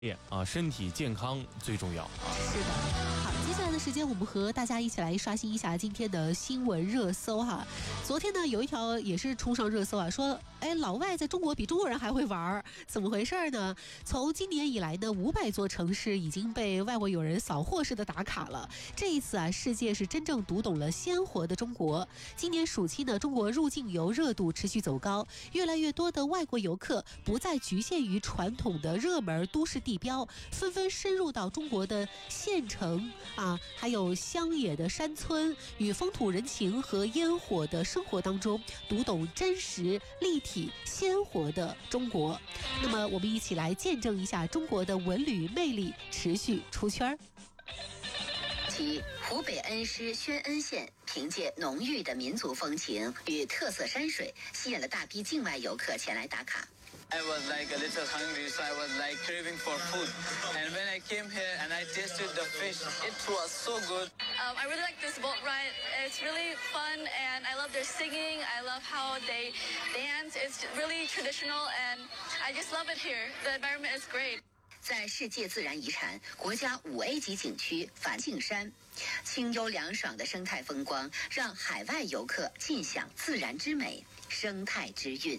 身体健康最重要啊。 是的，好，接下来的时间我们和大家一起来刷新一下今天的新闻热搜哈。昨天呢有一条也是冲上热搜啊，说老外在中国比中国人还会玩，怎么回事呢？从今年以来呢，500座城市已经被外国友人扫货似的打卡了。这一次啊，世界是真正读懂了鲜活的中国。今年暑期呢，中国入境游热度持续走高，越来越多的外国游客不再局限于传统的热门都市地标，纷纷深入到中国的县城啊，还有乡野的山村，与风土人情和烟火的生活当中，读懂真实、立体、鲜活的中国。那么，我们一起来见证一下中国的文旅魅力持续出圈。 其湖北恩施宣恩县凭借浓郁的民族风情与特色山水，吸引了大批境外游客前来打卡。 I was like a little hungry, so I was like craving for food. And when I came here and I tasted the fish, it was so good. I really like this boat ride. It's really fun and I love their singing. I love how they dance. It's really traditional and I just love it here. The environment is great. 在世界自然遗产国家5A 级景区梵净山，清幽凉爽的生态风光让海外游客尽享自然之美、生态之韵。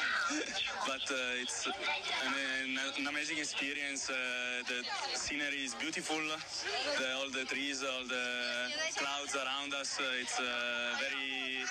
But it's an amazing experience. The scenery is beautiful. All the trees, all the clouds around us. It's very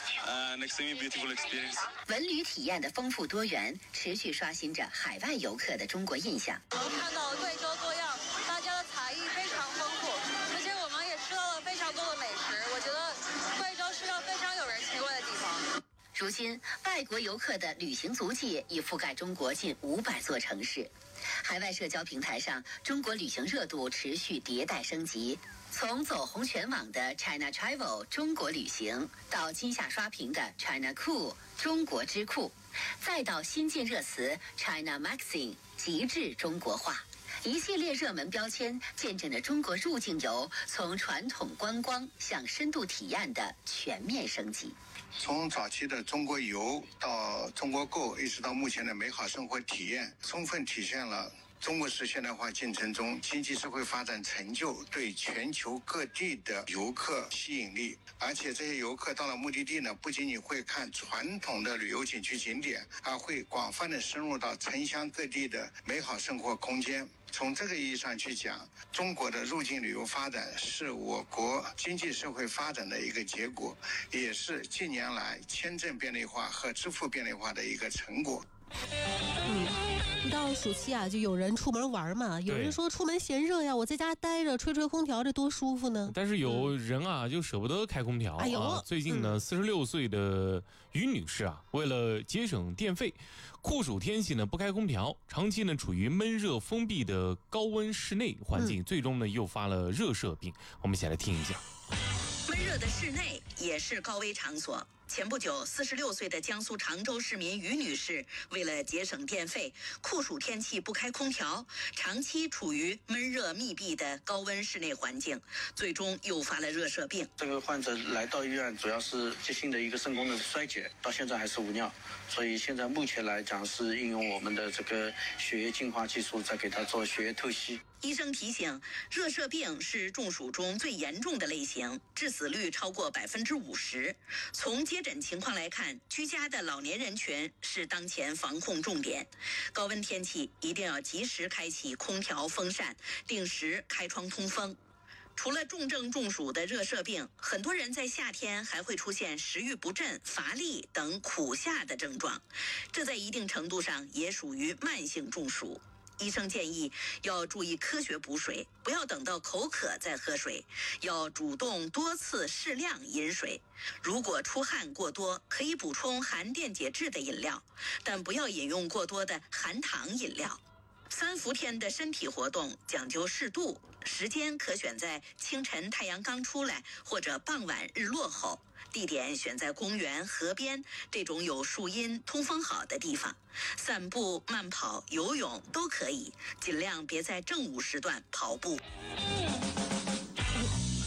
an extremely beautiful experience. 文旅体验的丰富多元，持续刷新着海外游客的中国印象。 看到贵州多样，大家的才艺非常丰富，而且我们也吃到了非常多的美食。我觉得贵州是个非常有人情味的地方。 如今，外国游客的旅行足迹已覆盖中国近500座城市。海外社交平台上，中国旅行热度持续迭代升级。从走红全网的 China Travel 中国旅行，到今夏刷屏的 China Cool 中国之酷，再到新晋热词 China Maxing 极致中国化，一系列热门标签见证着中国入境游从传统观光向深度体验的全面升级。 从早期的中国游到中国购，一直到目前的美好生活体验，充分体现了中国式现代化进程中经济社会发展成就对全球各地的游客吸引力。而且这些游客到了目的地呢，不仅仅会看传统的旅游景区景点，而会广泛的深入到城乡各地的美好生活空间。从这个意义上去讲，中国的入境旅游发展是我国经济社会发展的一个结果，也是近年来签证便利化和支付便利化的一个成果。 一到暑期啊，就有人出门玩嘛，有人说出门嫌热呀，我在家待着吹吹空调，这多舒服呢。 但是有人啊，就舍不得开空调啊。最近呢，46岁的于女士啊，为了节省电费，酷暑天气呢不开空调，长期呢处于闷热封闭的高温室内环境，最终呢诱发了热射病。我们一起来听一下。 闷热的室内也是高危场所。前不久，46岁的江苏常州市民于女士为了节省电费，酷暑天气不开空调，长期处于闷热密闭的高温室内环境，最终诱发了热射病。 这个患者来到医院主要是急性的一个肾功能衰竭，到现在还是无尿，所以现在目前来讲是应用我们的这个血液净化技术，在给他做血液透析。 医生提醒，热射病是中暑中最严重的类型，致死率超过50%。从接诊情况来看，居家的老年人群是当前防控重点。高温天气一定要及时开启空调、风扇，定时开窗通风。除了重症中暑的热射病，很多人在夏天还会出现食欲不振、乏力等苦夏的症状，这在一定程度上也属于慢性中暑。医生建议要注意科学补水，不要等到口渴再喝水，要主动多次适量饮水。如果出汗过多，可以补充含电解质的饮料，但不要饮用过多的含糖饮料。3伏天的身体活动讲究适度，时间可选在清晨太阳刚出来，或者傍晚日落后，地点选在公园、河边这种有树荫、通风好的地方。散步、慢跑、游泳都可以，尽量别在正午时段跑步。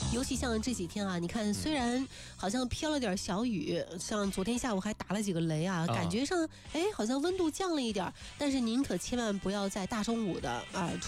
尤其像这几天啊，你看虽然好像飘了点小雨，像昨天下午还打了几个雷啊，感觉上好像温度降了一点，但是您可千万不要在大中午的